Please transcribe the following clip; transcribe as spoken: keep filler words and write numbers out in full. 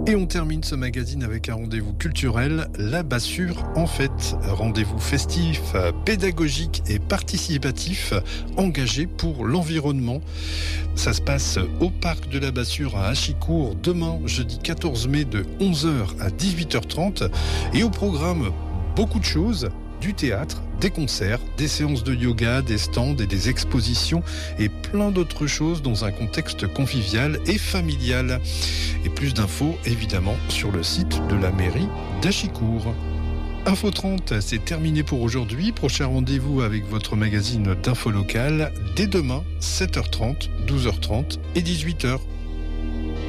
Et on termine ce magazine avec un rendez-vous culturel, La Bassure en fête. Rendez-vous festif, pédagogique et participatif, engagé pour l'environnement. Ça se passe au parc de la Bassure à Achicourt, demain, jeudi quatorze mai, de onze heures à dix-huit heures trente. Et au programme, beaucoup de choses, du théâtre, des concerts, des séances de yoga, des stands et des expositions et plein d'autres choses dans un contexte convivial et familial. Et plus d'infos, évidemment, sur le site de la mairie d'Achicourt. Info trente, c'est terminé pour aujourd'hui. Prochain rendez-vous avec votre magazine d'info locale dès demain, sept heures trente, douze heures trente et dix-huit heures.